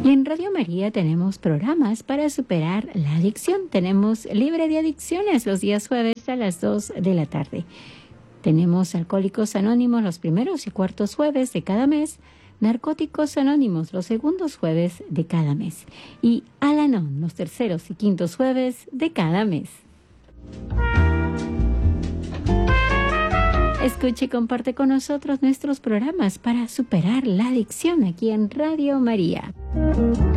Y en Radio María tenemos programas para superar la adicción. Tenemos Libre de Adicciones los días jueves a las 2 de la tarde. Tenemos Alcohólicos Anónimos los primeros y cuartos jueves de cada mes. Narcóticos Anónimos los segundos jueves de cada mes. Y Al-Anon los terceros y quintos jueves de cada mes. Escuche y comparte con nosotros nuestros programas para superar la adicción aquí en Radio María.